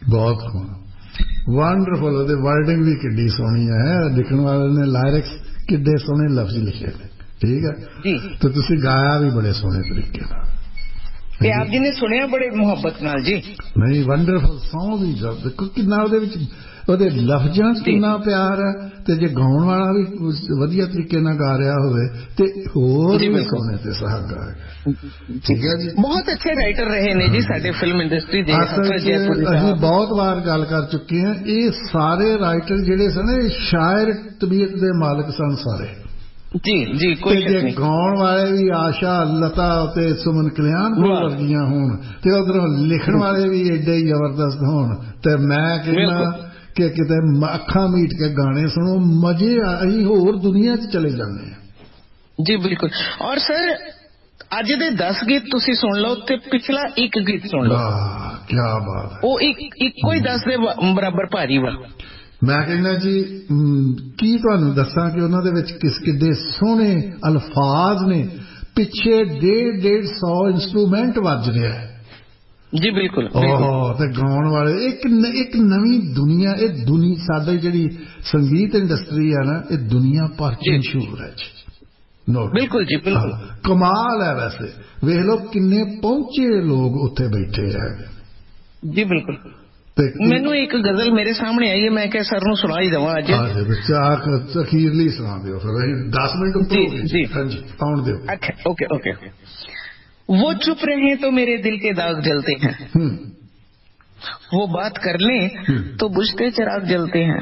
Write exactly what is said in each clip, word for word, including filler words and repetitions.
बहुत वंडरफुल। ਉਹਦੇ वर्डिंग भी किड्डी सोहनी है, लिखण वाले ने लायरिक्स किड्डे सोहने लफ्ज लिखे ने, ठीक है जी। तो तुसी गाया भी बड़े सोहने तरीके नाल, ਤੇ ਆਪ ਜੀ ਨੇ ਸੁਣਿਆ ਬੜੇ ਮੁਹੱਬਤ ਨਾਲ ਜੀ। ਨਹੀਂ ਵੰਡਰਫੁਲ ਸੌਂਗ ਵੀ ਦੇਖੋ ਕਿੰਨਾ ਉਹਦੇ ਵਿੱਚ ਉਹਦੇ ਲਫ਼ਜ਼ਾਂ 'ਚ ਕਿੰਨਾ ਪਿਆਰ ਹੈ, ਤੇ ਜੇ ਗਾਉਣ ਵਾਲਾ ਵੀ ਵਧੀਆ ਤਰੀਕੇ ਨਾਲ ਗਾ ਰਿਹਾ ਹੋਵੇ ਤੇ ਹੋਰ ਵੀ ਸੋਹਣੇ ਤੇ ਸੁਹਾਗਾ ਹੈ। ਠੀਕ ਹੈ ਜੀ, ਬਹੁਤ ਅੱਛੇ ਰਾਈਟਰ ਰਹੇ ਨੇ ਜੀ ਸਾਡੇ ਫਿਲਮ ਇੰਡਸਟਰੀ ਦੇ। ਅਸੀਂ ਬਹੁਤ ਵਾਰ ਗੱਲ ਕਰ ਚੁੱਕੇ ਹਾਂ, ਇਹ ਸਾਰੇ ਰਾਈਟਰ ਜਿਹੜੇ ਸਨ ਇਹ ਸ਼ਾਇਰ ਤਬੀਅਤ ਦੇ ਮਾਲਕ ਸਨ ਸਾਰੇ। ਜੀ ਜੀ ਕੋਈ ਜੇ ਗਾਉਣ ਵਾਲੇ ਵੀ ਆਸ਼ਾ ਲਤਾ ਤੇ ਸੁਮਨ ਕਲਿਆਣ ਵਰਗੀਆਂ ਹੋਣ ਤੇ ਉਧਰੋਂ ਲਿਖਣ ਵਾਲੇ ਵੀ ਏਡੇ ਜ਼ਬਰਦਸਤ ਹੋਣ, ਤੇ ਮੈਂ ਕਹਿੰਦਾ ਕਿ ਕਿਤੇ ਅੱਖਾਂ ਮੀਟ ਕੇ ਗਾਣੇ ਸੁਣੋ, ਮਜ਼ੇ ਅਸੀਂ ਹੋਰ ਦੁਨੀਆ 'ਚ ਚਲੇ ਜਾਂਦੇ ਹਾਂ ਜੀ। ਬਿਲਕੁਲ। ਔਰ ਸਰ ਅੱਜ ਦੇ ਦਸ ਗੀਤ ਤੁਸੀਂ ਸੁਣ ਲਓ ਤੇ ਪਿਛਲਾ ਇੱਕ ਗੀਤ ਸੁਣ ਲਓ, ਕੀ ਬਾਤ ਹੈ, ਉਹ ਇੱਕ ਇੱਕੋ ਹੀ ਦਸ ਦੇ ਬਰਾਬਰ ਭਾਰੀ ਵਾ। ਮੈਂ ਕਹਿੰਦਾ ਜੀ ਕੀ ਤੁਹਾਨੂੰ ਦੱਸਾਂ ਕਿ ਉਹਨਾਂ ਦੇ ਵਿੱਚ ਕਿਸ ਕਿੱਡੇ ਸੋਹਣੇ ਅਲਫਾਜ਼ ਨੇ, ਪਿੱਛੇ ਡੇਢ ਡੇਢ ਸੌ ਇੰਸਟਰੂਮੈਂਟ ਵੱਜ ਰਿਹਾ ਹੈ ਜੀ। ਬਿਲਕੁਲ। ਓਹ ਤੇ ਗਾਉਣ ਵਾਲੇ ਇੱਕ ਇੱਕ ਨਵੀਂ ਦੁਨੀਆ, ਇਹ ਦੁਨੀਆ ਸਾਡੀ ਜਿਹੜੀ ਸੰਗੀਤ ਇੰਡਸਟਰੀ ਹੈ ਨਾ, ਇਹ ਦੁਨੀਆ ਭਰ 'ਚ ਮਸ਼ਹੂਰ ਹੈ ਜੀ। ਬਿਲਕੁਲ ਜੀ ਬਿਲਕੁਲ ਕਮਾਲ ਹੈ। ਵੈਸੇ ਵੇਖ ਲਓ ਕਿੰਨੇ ਪਹੁੰਚੇ ਲੋਕ ਉੱਥੇ ਬੈਠੇ ਹੈ ਜੀ। ਬਿਲਕੁਲ। ਮੈਨੂੰ ਇੱਕ ਗਜ਼ਲ ਮੇਰੇ ਸਾਹਮਣੇ ਆਈ ਹੈ, ਮੈਂ ਕਿਹਾ ਸਰ ਨੂੰ ਸੁਣਾ ਹੀ ਦੇਵਾਂ ਅੱਜ। ਅਖੀਰਲੀ ਸੁਣਾ ਦਿਓ ਫਿਰ, ਦਸ ਮਿੰਟ ਉੱਪਰ ਹੋ ਗਏ ਜੀ। ਹਾਂਜੀ ਆਉਣ ਦਿਓ। Okay okay. वो चुप रहे तो मेरे दिल के दाग जलते हैं, वो बात कर लें तो बुझते चिराग जलते हैं।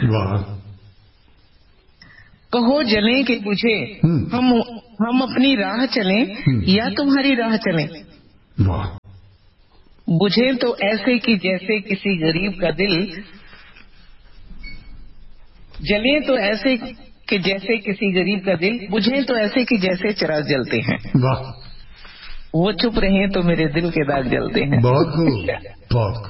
कहो जलें कि बुझे, हम हम अपनी राह चलें या तुम्हारी राह चलें। बुझे तो ऐसे कि जैसे किसी गरीब का दिल, जले तो ऐसे कि जैसे किसी गरीब का दिल, बुझे तो ऐसे कि जैसे चिराग जलते हैं। वाह। वो चुप रहे तो मेरे दिल के दाग जलते हैं। बहुत खूब, बहुत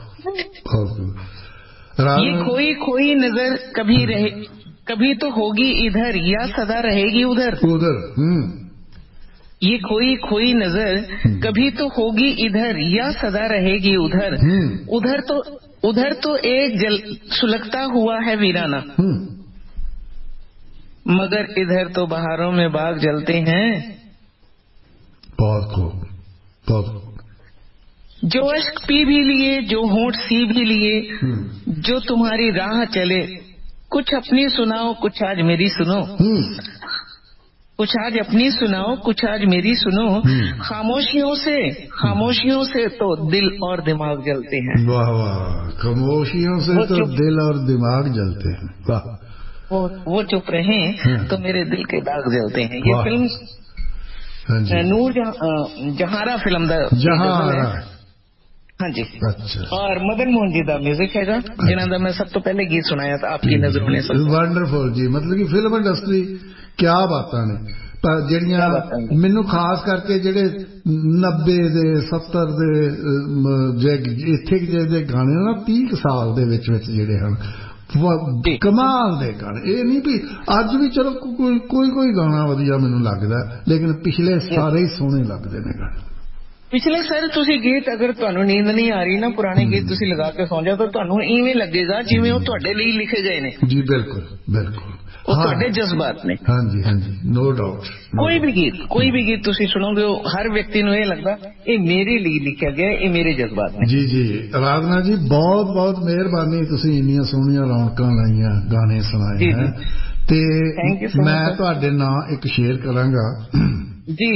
खूब। ये खोई खोई नजर कभी रहे, कभी तो होगी इधर या सदा रहेगी उधर। उधर ये खोई खोई नजर कभी तो होगी इधर या सदा रहेगी उधर। उधर तो उधर तो एक जल सुलगता हुआ है वीराना, मगर इधर तो बहारों में बाग जलते हैं। बहुत खूब, बहुत खूब। जो अश्क पी भी लिए, जो होंठ सी भी लिए, जो तुम्हारी राह चले, कुछ अपनी सुनाओ कुछ आज मेरी सुनो। कुछ आज अपनी सुनाओ कुछ आज मेरी सुनो। खामोशियों से खामोशियों से तो दिल और दिमाग जलते हैं। वाह वाह। खामोशियों से तो दिल और दिमाग जलते हैं। वाह। वो वो चुप रहे तो मेरे दिल के दाग जलते हैं। ये फिल्म नूर जहारा फिल्म दा जहारा। हाँ जी। अच्छा। और मदन मोहन जी का म्यूजिक है, जिन्हों का मैं सब तो पहले गीत सुनाया था आपकी नजरों ने। वंडरफुल जी। मतलब कि फिल्म इंडस्ट्री क्या बातां ने, पर ਜਿਹੜੀਆਂ ਮੈਨੂੰ ਖਾਸ ਕਰਕੇ ਜਿਹੜੇ ਨੱਬੇ ਦੇ ਸੱਤਰ ਦੇ ਜੇ ਇੱਥੇ ਜਿਹੇ ਗਾਣੇ ਨਾ ਤੀਹ ਸਾਲ ਦੇ ਵਿੱਚ ਵਿੱਚ ਜਿਹੜੇ ਹਨ ਕਮਾਲ ਦੇ ਗਾਣੇ। ਇਹ ਨਹੀਂ ਵੀ ਅੱਜ ਵੀ ਚਲੋ ਕੋਈ ਕੋਈ ਕੋਈ ਗਾਣਾ ਵਧੀਆ ਮੈਨੂੰ ਲੱਗਦਾ, ਲੇਕਿਨ ਪਿਛਲੇ ਸਾਰੇ ਹੀ ਸੋਹਣੇ ਲੱਗਦੇ ਨੇ ਗਾਣੇ। ਪਿਛਲੇ ਸਰ ਤੁਸੀਂ ਗੀਤ ਅਗਰ ਤੁਹਾਨੂੰ ਨੀਂਦ ਨਹੀਂ ਆ ਰਹੀ ਨਾ, ਪੁਰਾਣੇ ਗੀਤ ਤੁਸੀਂ ਲਗਾ ਕੇ ਸੌਂ ਜਾਓ ਤਾਂ ਤੁਹਾਨੂੰ ਇਵੇਂ ਲੱਗੇਗਾ ਜਿਵੇਂ ਉਹ ਤੁਹਾਡੇ ਲਈ ਲਿਖੇ ਗਏ ਨੇ। ਜੀ ਬਿਲਕੁਲ ਬਿਲਕੁਲ, ਉਹ ਤੁਹਾਡੇ ਜਜ਼ਬਾਤ ਨੇ। ਹਾਂਜੀ ਹਾਂਜੀ, ਨੋ ਡਾਊਟ। ਕੋਈ ਵੀ ਗੀਤ ਕੋਈ ਵੀ ਗੀਤ ਤੁਸੀਂ ਸੁਣੋਗੇ ਉਹ ਹਰ ਵਿਅਕਤੀ ਨੂੰ ਇਹ ਲੱਗਦਾ ਇਹ ਮੇਰੇ ਲਈ ਲਿਖਿਆ ਗਿਆ, ਇਹ ਮੇਰੇ ਜਜ਼ਬਾਤ ਨੇ। ਜੀ ਜੀ ਰਾਧਨਾ ਜੀ, ਬਹੁਤ ਬਹੁਤ ਮਿਹਰਬਾਨੀ, ਤੁਸੀਂ ਇੰਨੀਆਂ ਸੋਹਣੀਆਂ ਰੌਣਕਾਂ ਲਾਈਆਂ, ਗਾਣੇ ਸੁਣਾਏ ਹੈ। ਤੇ ਮੈਂ ਤੁਹਾਡੇ ਨਾਂ ਇੱਕ ਸ਼ੇਅਰ ਕਰਾਂਗਾ ਜੀ।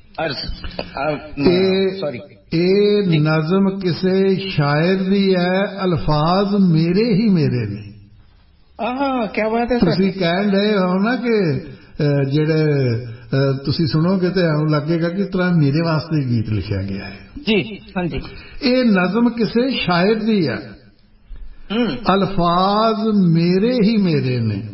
ਸੌਰੀ, ਇਹ ਨਜ਼ਮ ਕਿਸੇ ਸ਼ਾਇਰ ਦੀ ਹੈ, ਅਲਫਾਜ਼ ਮੇਰੇ ਹੀ ਮੇਰੇ ਨੇ। ਆਹ ਕੀ ਬਾਤ ਹੈ। ਤੁਸੀਂ ਕਹਿ ਰਹੇ ਹੋ ਨਾ ਕਿ ਜਿਹੜੇ ਤੁਸੀਂ ਸੁਣੋਗੇ ਤੇ ਐਂ ਲੱਗੇਗਾ ਕਿ ਤਰ੍ਹਾਂ ਮੇਰੇ ਵਾਸਤੇ ਗੀਤ ਲਿਖਿਆ ਗਿਆ ਹੈ। ਜੀ ਹਾਂਜੀ। ਇਹ ਨਜ਼ਮ ਕਿਸੇ ਸ਼ਾਇਰ ਦੀ ਹੈ, ਅਲਫਾਜ਼ ਮੇਰੇ ਹੀ ਮੇਰੇ ਨੇ।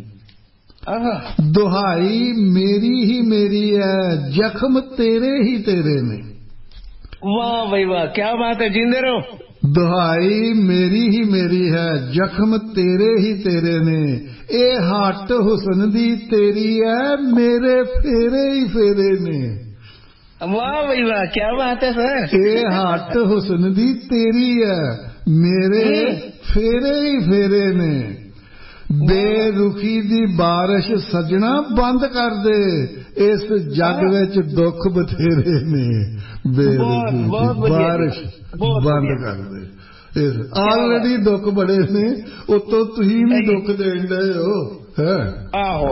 ਦੁਹਾਈ ਮੇਰੀ ਹੀ ਮੇਰੀ ਹੈ, ਜ਼ਖਮ ਤੇਰੇ ਹੀ ਤੇਰੇ ਨੇ। ਵਾਹ ਬਈ ਵਾਹ, ਕੀ ਬਾਤ ਹੈ, ਜਿੰਦੇ ਰਹੋ। ਦੁਹਾਈ ਮੇਰੀ ਹੀ ਮੇਰੀ ਹੈ, ਜ਼ਖਮ ਤੇਰੇ ਹੀ ਤੇਰੇ ਨੇ। ਇਹ ਹੱਟ ਹੁਸਨ ਦੀ ਤੇਰੀ ਹੈ, ਮੇਰੇ ਫੇਰੇ ਹੀ ਫੇਰੇ ਨੇ। ਵਾਹ ਬਈ ਵਾਹ, ਕੀ ਬਾਤ ਹੈ ਸਰ। ਇਹ ਹੱਟ ਹੁਸਨ ਦੀ ਤੇਰੀ ਹੈ, ਮੇਰੇ ਫੇਰੇ ਹੀ ਫੇਰੇ ਨੇ, ਬੇਰੁਖੀ ਦੀ ਬਾਰਿਸ਼ ਸੱਜਣਾ ਬੰਦ ਕਰ ਦੇ, ਇਸ ਜੱਗ ਵਿੱਚ ਦੁੱਖ ਬਥੇਰੇ ਨੇ, ਬੇਰੁਖੀ ਦੀ ਬਾਰਿਸ਼ ਬੰਦ ਕਰ ਦੇ। ਆਲਰੇਡੀ ਦੁੱਖ ਬੜੇ ਨੇ, ਉਤੋਂ ਤੁਸੀਂ ਵੀ ਦੁੱਖ ਦੇਣ ਡਏ ਹੋ। ਆਹੋ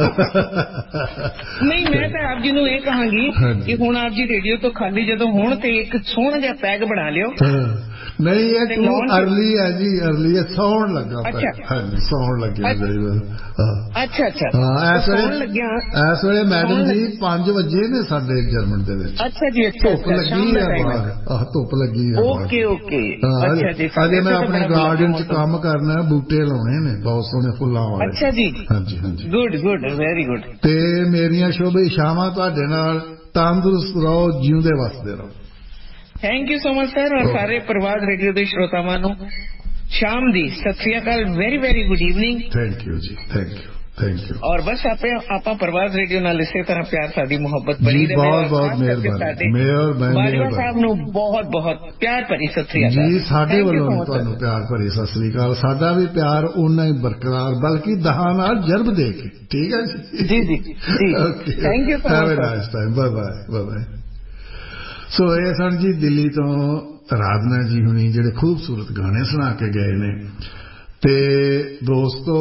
ਨਹੀਂ, ਮੈਂ ਤਾਂ ਆਪ ਜੀ ਨੂੰ ਇਹ ਕਹਾਂਗੀ ਕਿ ਹੁਣ ਆਪ ਜੀ ਰੇਡੀਓ ਤੋਂ ਖਾਲੀ ਜਦੋਂ ਹੋਣ ਤੇ ਇੱਕ ਸੋਹਣਾ ਜਿਹਾ ਪੈਗ ਬਣਾ ਲਿਓ। ਨਹੀਂ, ਇਹ ਤੂੰ ਅਰਲੀ ਹੈ ਜੀ, ਅਰਲੀ ਹੈ, ਸੌਣ ਲੱਗਾ। ਹਾਂਜੀ, ਸੌਣ ਲੱਗਿਆ ਜਾਈਦਾ। ਅੱਛਾ ਅੱਛਾ, ਇਸ ਵੇਲੇ ਇਸ ਵੇਲੇ ਮੈਡਮ ਜੀ ਪੰਜ ਵਜੇ ਨੇ ਸਾਡੇ ਜਰਮਨ ਦੇ ਵਿੱਚ। ਅੱਛਾ ਜੀ, ਅੱਛਾ, ਧੁੱਪ ਲੱਗੀ ਹੈ ਬਾਹਰ। ਆਹ, ਧੁੱਪ ਲੱਗੀ ਹੈ। ਓਕੇ ਓਕੇ, ਅੱਛਾ ਜੀ। ਅਜੇ ਮੈਂ ਆਪਣੇ ਗਾਰਡਨ ਚ ਕੰਮ ਕਰਨਾ, ਬੂਟੇ ਲਾਉਣੇ ਨੇ ਬਹੁਤ ਸੋਹਣੇ ਫੁੱਲਾਂ ਵਾਲੇ। ਅੱਛਾ ਜੀ, ਹਾਂਜੀ ਹਾਂਜੀ, ਗੁੱਡ ਗੁੱਡ, ਵੈਰੀ ਗੁੱਡ। ਤੇ ਮੇਰੀਆਂ ਸ਼ੁਭ ਇਛਾਵਾਂ ਤੁਹਾਡੇ ਨਾਲ, ਤੰਦਰੁਸਤ ਰਹੋ, ਜਿਉਂਦੇ ਵਸਦੇ ਰਹੋ। Thank you so much sir. ਔਰ ਸਾਰੇ ਪ੍ਰਵਾਦ ਰੇਡੀਓ ਦੇ ਸ਼ਰੋਤਾਵਾਂ ਨੂੰ ਸ਼ਾਮ ਦੀ ਸਤਿ ਸ੍ਰੀ ਅਕਾਲ, very very good evening. Thank you ਜੀ, ਥੈਂਕ ਯੂ ਥੈਂਕ ਯੂ। ਔਰ ਬਸ ਆਪੇ ਆਪਾਂ ਪ੍ਰਵਾਦ ਰੇਡੀਓ ਨਾਲ ਇਸੇ ਤਰ੍ਹਾਂ ਪਿਆਰ, ਸਾਡੀ ਮੁਹੱਬਤ ਬਣੀ ਰਹੇ। ਬਹੁਤ ਬਹੁਤ ਮਿਹਰਬਾਨੀ। ਮੇਅਰ ਬਾਜਵਾ ਸਾਹਿਬ ਨੂੰ ਬਹੁਤ ਬਹੁਤ ਪਿਆਰ ਭਰੀ ਸਤਿ ਸ੍ਰੀ ਅਕਾਲ ਜੀ। ਸਾਡੇ ਵੱਲੋਂ ਤੁਹਾਨੂੰ ਪਿਆਰ ਭਰੀ ਸਤਿ ਸ੍ਰੀ ਅਕਾਲ। ਸਾਡਾ ਵੀ ਪਿਆਰ ਓਨਾ ਹੀ ਬਰਕਰਾਰ, ਬਲਕਿ ਦਹਾਂ ਨਾਲ ਜਰਬ ਦੇ ਕੇ। ਠੀਕ ਹੈ ਜੀ ਜੀ ਜੀ ਜੀ। Thank you so much. Nice time. Bye bye bye bye. ਸੋ ਇਹ ਸਨ ਜੀ ਦਿੱਲੀ ਤੋਂ ਰਾਧਨਾ ਜੀ ਹੁਣੀ, ਜਿਹੜੇ ਖੂਬਸੂਰਤ ਗਾਣੇ ਸੁਣਾ ਕੇ ਗਏ ਨੇ। ਤੇ ਦੋਸਤੋ,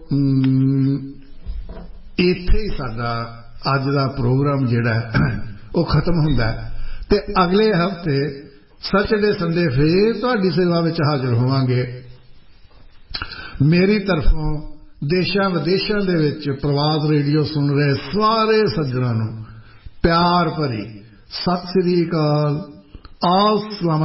ਇੱਥੇ ਹੀ ਸਾਡਾ ਅੱਜ ਦਾ ਪ੍ਰੋਗਰਾਮ ਜਿਹੜਾ ਉਹ ਖਤਮ ਹੁੰਦਾ ਹੈ, ਤੇ ਅਗਲੇ ਹਫ਼ਤੇ ਸੈਟਰਡੇ ਸੰਡੇ ਫੇਰ ਤੁਹਾਡੀ ਸੇਵਾ ਵਿੱਚ ਹਾਜ਼ਰ ਹੋਵਾਂਗੇ। ਮੇਰੀ ਤਰਫੋਂ ਦੇਸ਼ਾਂ ਵਿਦੇਸ਼ਾਂ ਦੇ ਵਿੱਚ ਪ੍ਰਵਾਦ ਰੇਡੀਓ ਸੁਣ ਰਹੇ ਸਾਰੇ ਸੱਜਣਾਂ ਨੂੰ ਪਿਆਰ ਭਰੀ ਸਤਿ ਸ੍ਰੀ ਅਕਾਲ। ਆਲ ਸਲਾਮ।